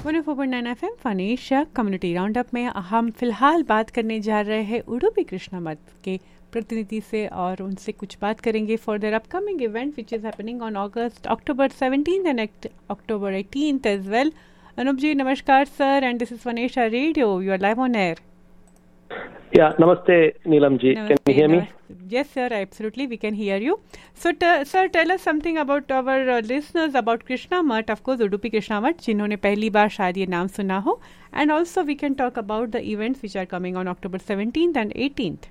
104.9 FM फनेशिया community round up में हम फिलहाल बात करने जा रहे हैं उडुपी कृष्णा मठ के प्रतिनिधि से और उनसे कुछ बात करेंगे for their upcoming event which is happening on October 17th and October 18th as well. Anup ji, namaskar sir, and this is Vanesha Radio. You are live on air. Yeah, namaste Neelam ji. Namaste, can you hear me? Yes sir, absolutely we can hear you. So sir, tell us something about our listeners about Krishna Math, of course Udupi Krishna Math, जिन्होंने पहली बार शायद ये नाम सुना हो, and also we can talk about the events which are coming on October 17th and 18th.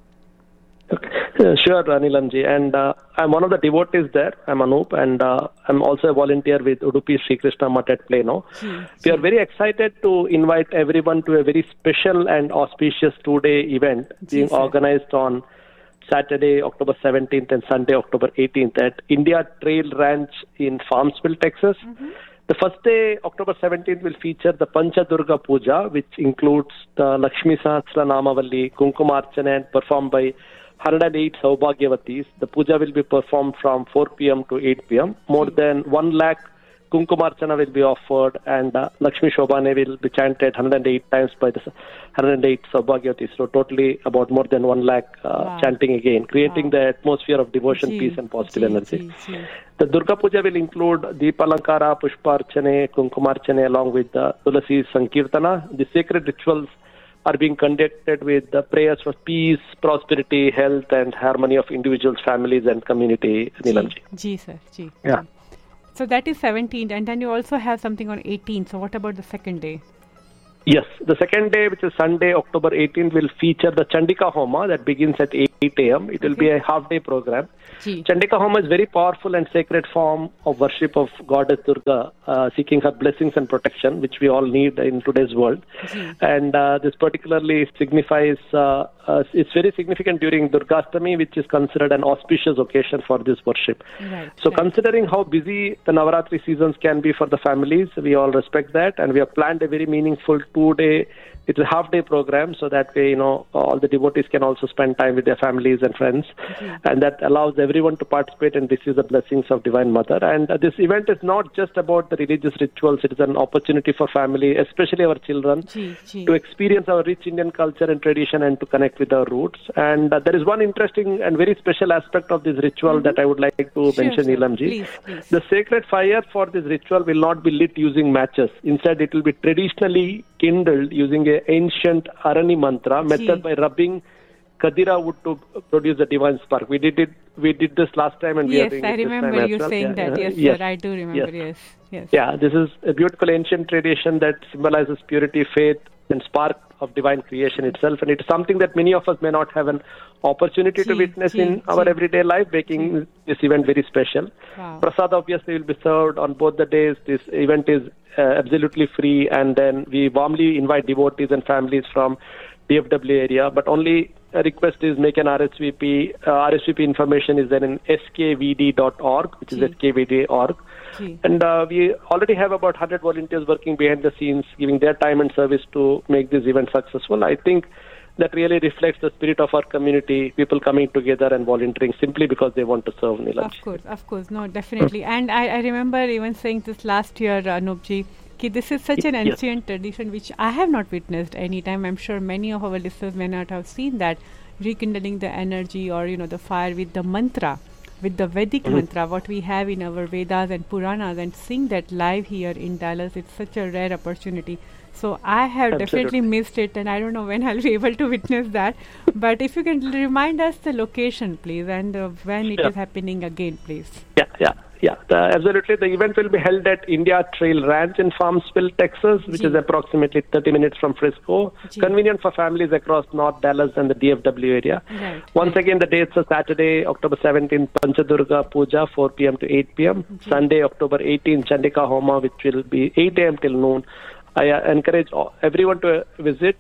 Okay. Sure, Neelam ji. And I'm one of the devotees there. I'm Anup, and I'm also a volunteer with Udupi Sri Krishna Math at Plano. We are very excited to invite everyone to a very special and auspicious two-day event being organized on Saturday, October 17th and Sunday, October 18th at India Trail Ranch in Farmsville, Texas. The first day, October 17th, will feature the Pancha Durga Puja, which includes the Lakshmi Sahasra Namavalli, Kunkumarchana, and performed by 108 Saubhagyavatis. The puja will be performed from 4 p.m. to 8 p.m. More than 1 lakh Kunkumarchana will be offered, and Lakshmi Shobhane will be chanted 108 times by the 108 Saubhagyavatis. So totally about more than 1 lakh chanting again, creating the atmosphere of devotion, peace and positive energy. The Durga Puja will include Deepalankara, Pushparchane, Kunkumarchane along with the Tulasi Sankirtana. The sacred rituals are being conducted with the prayers for peace, prosperity, health and harmony of individuals, families and community. Neelam ji. Ji sir, ji. Yeah. So that is 17th, and then you also have something on 18th. So what about the second day? Yes, the second day, which is Sunday, October 18th, will feature the Chandika Homa that begins at 8 a.m. It will be a half-day program. Chandika Homa is very powerful and sacred form of worship of Goddess Durga, seeking her blessings and protection, which we all need in today's world. And this particularly signifies, it's very significant during Durgastami, which is considered an auspicious occasion for this worship. Considering how busy the Navaratri seasons can be for the families, we all respect that, and we have planned a very meaningful 2-day, it's a half-day program, so that way, all the devotees can also spend time with their families and friends, and that allows everyone to participate and receive the blessings of Divine Mother. And this event is not just about the religious rituals; it is an opportunity for family, especially our children, to experience our rich Indian culture and tradition and to connect with our roots. And there is one interesting and very special aspect of this ritual that I would like to mention, Neelam ji. Please. The sacred fire for this ritual will not be lit using matches. Instead, it will be traditionally kindled using a ancient Arani mantra method by rubbing Kadira wood to produce the divine spark. We did this last time, and we are doing it this time as well. Yes, I remember you saying that. Yes, sir, I do remember. Yes. Yeah, this is a beautiful ancient tradition that symbolizes purity, faith, and spark of divine creation itself, and it's something that many of us may not have an opportunity to witness in our everyday life, making this event very special. Prasad obviously will be served on both the days. This event is absolutely free, and then we warmly invite devotees and families from DFW area, but only a request is make an RSVP. RSVP information is there in skvd.org, which is skvd.org. And we already have about 100 volunteers working behind the scenes, giving their time and service to make this event successful. I think that really reflects the spirit of our community, people coming together and volunteering simply because they want to serve, Neelam. Of course, no, definitely. And I remember even saying this last year, Anupji, this is such an ancient tradition which I have not witnessed any time. I'm sure many of our listeners may not have seen that, rekindling the energy or the fire with the mantra, with the Vedic mantra, what we have in our Vedas and Puranas, and seeing that live here in Dallas. It's such a rare opportunity. So I have definitely missed it, and I don't know when I'll be able to witness that. But if you can remind us the location, please, and when it is happening again, please. Yeah, absolutely. The event will be held at India Trail Ranch in Farmsville, Texas, which is approximately 30 minutes from Frisco. Convenient for families across North Dallas and the DFW area. Once again, the dates are Saturday, October 17th, Panchadurga Puja, 4 p.m. to 8 p.m. Sunday, October 18th, Chandika Homa, which will be 8 a.m. till noon. I encourage everyone to visit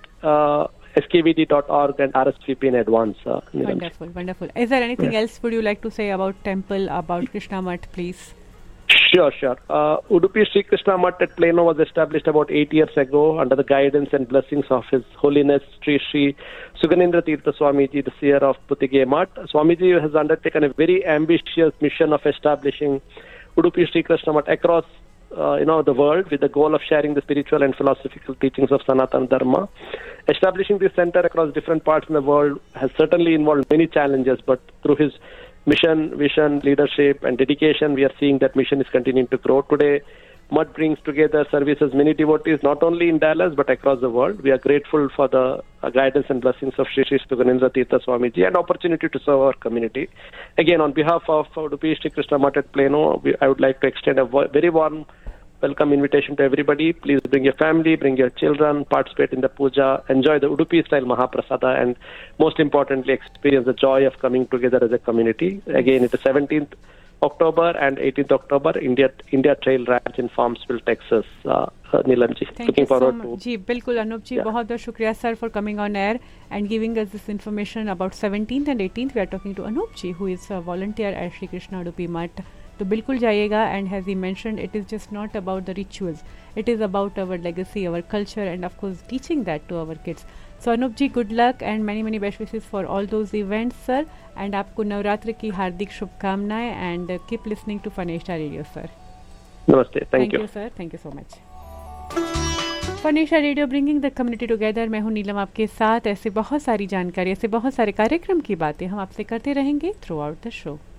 skvd.org and RSVP in advance. Wonderful. Is there anything else would you like to say about temple, about Krishna Math, please? Sure. Udupi Sri Krishna Math at Plano was established about 8 years ago under the guidance and blessings of His Holiness Sri Suganindra Tirtha Swamiji, the seer of Putige Math. Swamiji has undertaken a very ambitious mission of establishing Udupi Sri Krishna Math across the world with the goal of sharing the spiritual and philosophical teachings of Sanatana Dharma. Establishing this center across different parts in the world has certainly involved many challenges, but through his mission, vision, leadership, and dedication, we are seeing that mission is continuing to grow. Today, Mutt brings together services many devotees, not only in Dallas, but across the world. We are grateful for the guidance and blessings of Sri Sri Ganendra Tirtha Swamiji and opportunity to serve our community. Again, on behalf of Udupi Sri Krishna Mutt at Plano, I would like to extend a very warm welcome invitation to everybody. Please bring your family, bring your children, participate in the puja, enjoy the Udupi-style Mahaprasada, and most importantly, experience the joy of coming together as a community. Again, it is 17th October and 18th October, India Trail Ranch in Farmsville, Texas. Neelam ji, looking forward to. जी बिल्कुल अनूप जी, बहुत बहुत शुक्रिया sir for coming on air and giving us this information about 17th and 18th. We are talking to Anup ji, who is a volunteer at Sri Krishna Udupi Mutt. तो बिल्कुल जाइएगा, and as he mentioned, it is just not about the rituals, it is about our legacy, our culture, and of course teaching that to our kids. So Anup ji, good luck and many best wishes for all those events, sir, and आपको नवरात्र की हार्दिक शुभकामनाएं, and keep listening to Fanesha Radio, sir. Namaste, thank you sir, thank you so much. Fanesha Radio bringing the community together. मैं हूँ नीलम आपके साथ. ऐसे बहुत सारी जानकारी, ऐसे बहुत सारे कार्यक्रम की बातें हम आपसे करते रहेंगे throughout the show.